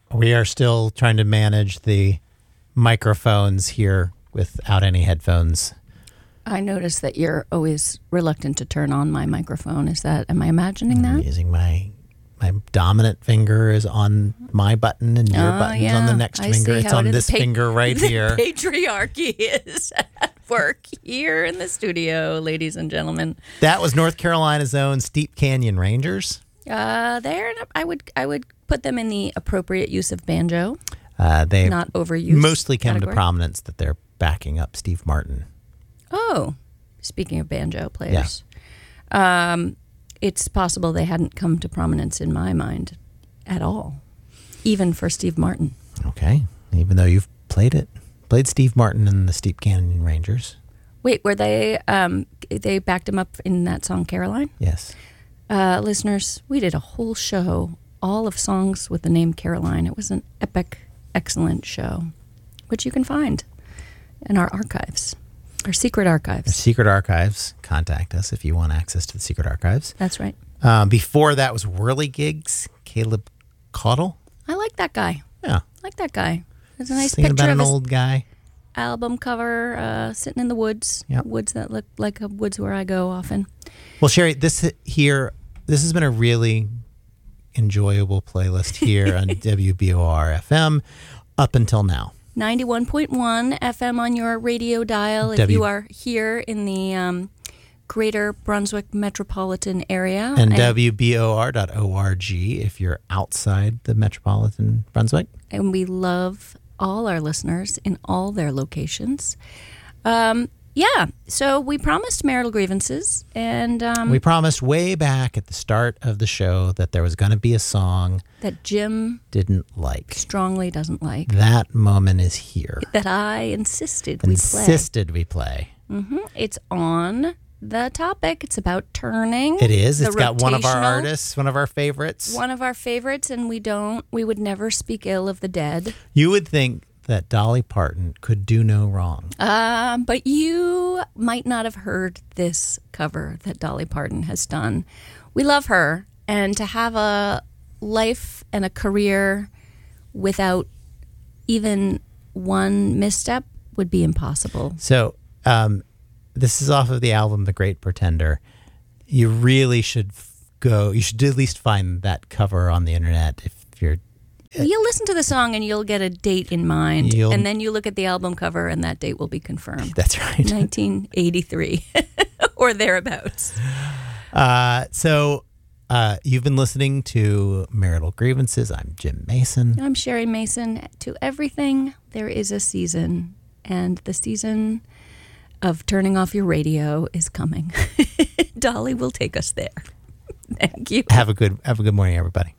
We are still trying to manage the microphones here without any headphones. I notice that you're always reluctant to turn on my microphone. Am I imagining that? I'm using my dominant finger is on my button and your button's on the next finger. It's on this finger right here. The patriarchy is at work here in the studio, ladies and gentlemen. That was North Carolina's own Steep Canyon Rangers. I would put them in the appropriate use of banjo. They not overused. Mostly came category. to prominence that they're backing up Steve Martin. Oh, speaking of banjo players, it's possible they hadn't come to prominence in my mind at all, even for Steve Martin. Okay, even though you've played Steve Martin and the Steep Canyon Rangers. Wait, were they backed him up in that song Caroline? Yes. Listeners, we did a whole show, all of songs with the name Caroline. It was an epic, excellent show, which you can find in our archives, our secret archives. Secret archives. Contact us if you want access to the secret archives. That's right. Before that was Whirligigs, Caleb Caudle. I like that guy. Yeah. I like that guy. There's a nice Singing picture about of an his old guy. album cover, sitting in the woods. Yep. Woods that look like woods where I go often. Well, Sherry, this has been a really enjoyable playlist here on WBOR FM up until now. 91.1 FM on your radio dial if you are here in the greater Brunswick metropolitan area. And WBOR.org if you're outside the metropolitan Brunswick. And we love all our listeners in all their locations. So we promised marital grievances, and we promised way back at the start of the show that there was going to be a song that Jim didn't like. Strongly doesn't like. That moment is here. That I insisted we play. Mm-hmm. It's on the topic. It's about turning. It is. It's got rotational, one of our artists, one of our favorites. One of our favorites, and we would never speak ill of the dead. You would think that Dolly Parton could do no wrong. But you might not have heard this cover that Dolly Parton has done. We love her, and to have a life and a career without even one misstep would be impossible. So this is off of the album The Great Pretender. You really should you should at least find that cover on the internet if you're... You'll listen to the song and you'll get a date in mind, and then you look at the album cover and that date will be confirmed. That's right. 1983 or thereabouts. So you've been listening to Marital Grievances. I'm Jim Mason. I'm Sherry Mason. To everything, there is a season, and the season of turning off your radio is coming. Dolly will take us there. Thank you. Have a good morning, everybody.